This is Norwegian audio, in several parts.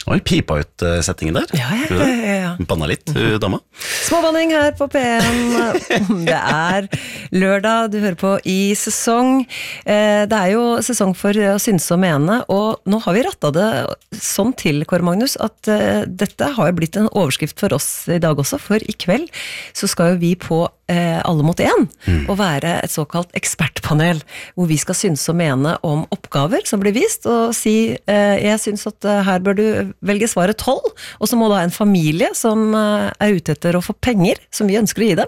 Oi, pipa ut settingen der. Ja. Banna litt, dama. Småbanning her på P1. Det lørdag, du hører på I sesong. Det jo sesong for å synse og mene, og nå har vi rattet det sånn til, Kåre Magnus, at dette har jo blitt en overskrift for oss i dag også, for i kveld så skal jo vi på Alle mot en, og være et såkalt ekspertpanel, hvor vi skal synse og mene om oppgaver som blir vist, og si, jeg synes at her bør du velge svaret 12, og så må da en familie som ute etter å få penger, som vi ønsker å gi dem,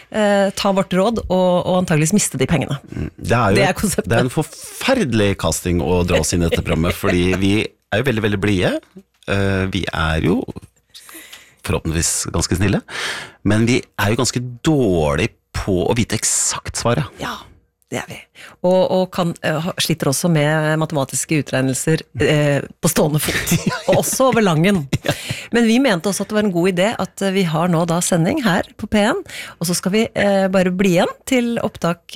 ta vårt råd, og antageligvis miste de pengene. Det konseptet. Det en forferdelig casting å dra oss inn i dette programmet, fordi vi jo veldig, veldig blige. Vi jo forhåpentligvis ganske snille, men vi jo ganske dårlige på å vite eksakt svaret. Ja, det vi. Og sliter også med matematiske utregnelser på stående fot, og også over langen. Men vi mente også at det var en god idé at vi har nå da sending her på P1, og så skal vi bare bli igjen til opptak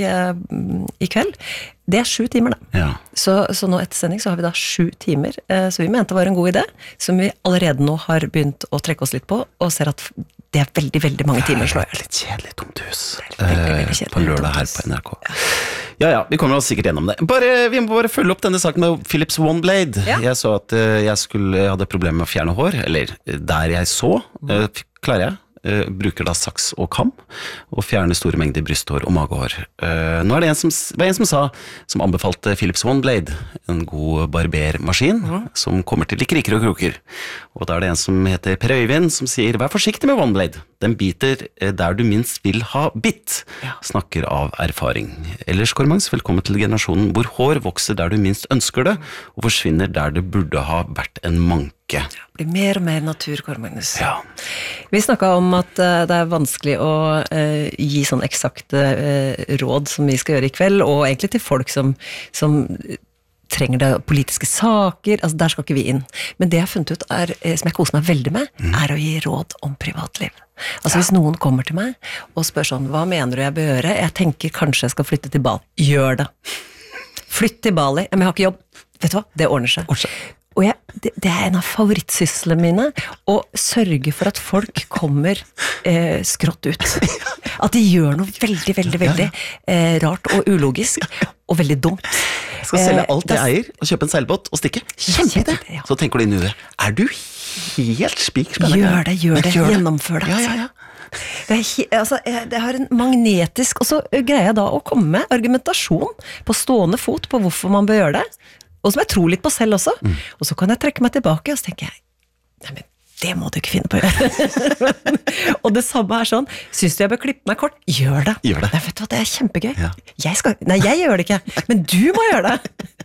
i kveld. Det 7 timer da. Ja. Så nå etter sending så har vi da 7 timer, så vi mente det var en god idé, som vi allerede nå har begynt å trekke oss litt på, og ser at det veldig, veldig mange timer slår jeg. Litt kjedelig tomt hus veldig på lørdag her på NRK. Ja, vi kommer oss sikkert gjennom det. Vi må bare følge opp denne saken med Philips OneBlade. Ja. Jeg så at jeg hadde problemer med å fjerne hår, eller der jeg så, klarer jeg. Bruker da saks og kam og fjerner store mengder brysthår og magehår. Nå det en som sa, som anbefalte Philips OneBlade, en god barbermaskin som kommer til de kriker og kroker. Og da det en som heter Per Øyvind som sier, vær forsiktig med OneBlade. Den biter der du minst vil ha bitt. Snakker av erfaring. Ellers, Kåre Magnus, velkommen til generasjonen hvor hår vokser der du minst ønsker det, og forsvinner der det burde ha vært en manke. Det blir mer og mer natur, Kåre Magnus. Ja. Vi snakket om at det vanskelig å gi sånn eksakte råd som vi skal gjøre i kveld, og egentlig til folk som trenger det politiske saker, altså der skal ikke vi inn. Men det jeg har funnet ut som jeg koser meg veldig med, å gi råd om privatliv. Altså hvis noen kommer til meg og spør sånn, hva mener du jeg bør gjøre? Jeg tenker kanskje jeg skal flytte til Bali. Gjør det. Flytt til Bali. Men jeg har ikke jobb. Vet du hva? Det ordner seg. Og det en av favorittsyslene mine, å sørge for at folk kommer skrått ut. At de gjør noe veldig, veldig, veldig rart og ulogisk, og veldig dumt. Jeg skal selge alt jeg eier, og kjøpe en seilbåt og stikke. Kjempeidé! Ja. Så tenker du inn i det. Du helt spikspennende? Gjør det. Gjennomfør det. Ja. Det har en magnetisk, og så greier jeg da å komme med argumentasjon på stående fot på hvorfor man bør gjøre det, og som jeg tror litt på selv også. Og så kan jeg trekke meg tilbake, og så tenker jeg, nei, men det må du ikke finne på å gjøre. Og det samme sånn, synes du jeg bør klippe meg kort? Gjør det. Nei, vet du hva, det kjempegøy. Ja. Jeg gjør det ikke, men du må gjøre det.